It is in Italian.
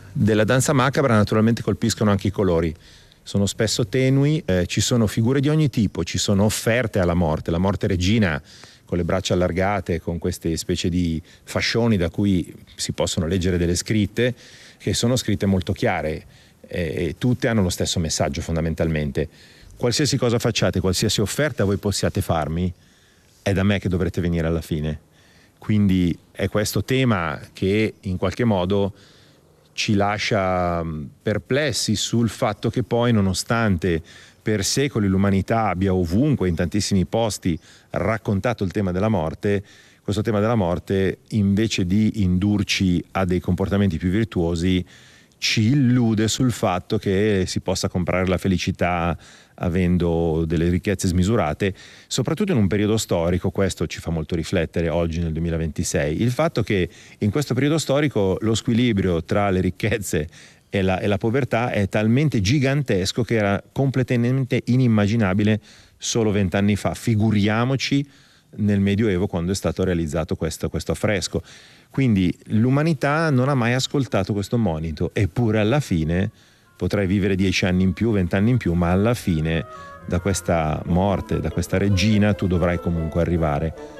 della danza macabra naturalmente colpiscono anche i colori. Sono spesso tenui, ci sono figure di ogni tipo, ci sono offerte alla morte, la morte regina con le braccia allargate, con queste specie di fascioni da cui si possono leggere delle scritte, che sono scritte molto chiare e tutte hanno lo stesso messaggio fondamentalmente. Qualsiasi cosa facciate, qualsiasi offerta voi possiate farmi, è da me che dovrete venire alla fine. Quindi è questo tema che in qualche modo ci lascia perplessi sul fatto che poi, nonostante per secoli l'umanità abbia ovunque, in tantissimi posti, raccontato il tema della morte, questo tema della morte, invece di indurci a dei comportamenti più virtuosi, ci illude sul fatto che si possa comprare la felicità avendo delle ricchezze smisurate, soprattutto in un periodo storico. Questo ci fa molto riflettere oggi nel 2026, il fatto che in questo periodo storico lo squilibrio tra le ricchezze e la povertà è talmente gigantesco che era completamente inimmaginabile solo 20 anni fa. Figuriamoci nel Medioevo, quando è stato realizzato questo affresco. Quindi l'umanità non ha mai ascoltato questo monito, eppure alla fine potrai vivere 10 anni in più, 20 anni in più, ma alla fine da questa morte, da questa regina, tu dovrai comunque arrivare